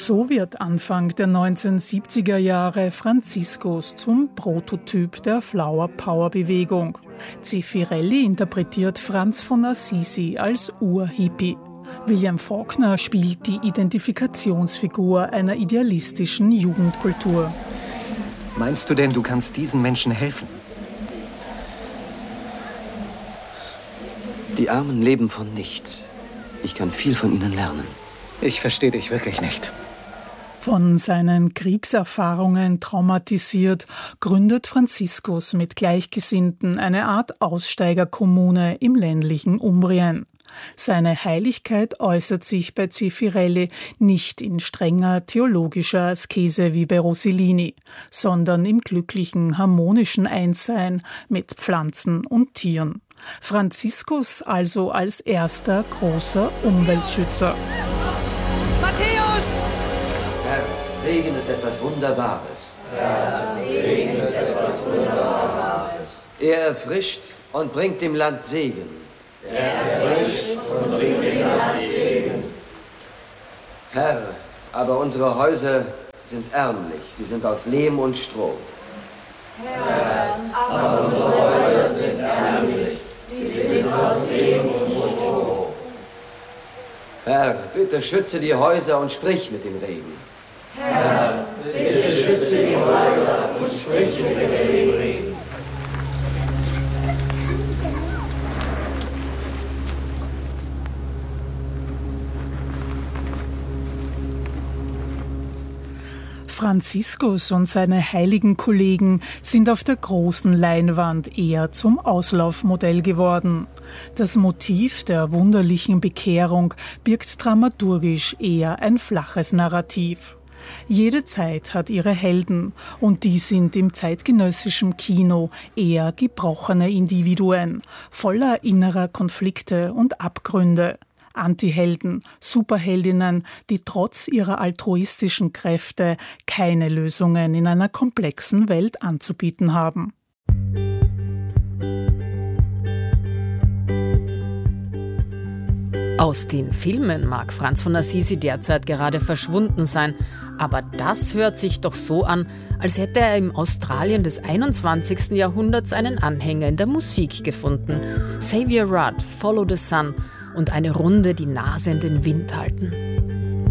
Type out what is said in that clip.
So wird Anfang der 1970er Jahre Franziskus zum Prototyp der Flower-Power-Bewegung. Zeffirelli interpretiert Franz von Assisi als Urhippie. William Faulkner spielt die Identifikationsfigur einer idealistischen Jugendkultur. Meinst du denn, du kannst diesen Menschen helfen? Die Armen leben von nichts. Ich kann viel von ihnen lernen. Ich verstehe dich wirklich nicht. Von seinen Kriegserfahrungen traumatisiert, gründet Franziskus mit Gleichgesinnten eine Art Aussteigerkommune im ländlichen Umbrien. Seine Heiligkeit äußert sich bei Zeffirelli nicht in strenger theologischer Askese wie bei Rossellini, sondern im glücklichen, harmonischen Einssein mit Pflanzen und Tieren. Franziskus also als erster großer Umweltschützer. Matthäus! Herr, Regen ist etwas Wunderbares. Ja, Regen ist etwas Wunderbares. Er erfrischt und bringt dem Land Segen. Er erfrischt und bringt dem Land Segen. Herr, aber unsere Häuser sind ärmlich. Sie sind aus Lehm und Stroh. Herr, aber unsere Häuser sind ärmlich. Sie sind aus Lehm und Stroh. Herr, bitte schütze die Häuser und sprich mit dem Regen. Herr, bitte schütze die Häuser und sprich mit dem Regen. Franziskus und seine heiligen Kollegen sind auf der großen Leinwand eher zum Auslaufmodell geworden. Das Motiv der wunderlichen Bekehrung birgt dramaturgisch eher ein flaches Narrativ. Jede Zeit hat ihre Helden und die sind im zeitgenössischen Kino eher gebrochene Individuen, voller innerer Konflikte und Abgründe. Antihelden, Superheldinnen, die trotz ihrer altruistischen Kräfte keine Lösungen in einer komplexen Welt anzubieten haben. Aus den Filmen mag Franz von Assisi derzeit gerade verschwunden sein, aber das hört sich doch so an, als hätte er im Australien des 21. Jahrhunderts einen Anhänger in der Musik gefunden. Xavier Rudd, Follow the Sun und eine Runde die Nase in den Wind halten.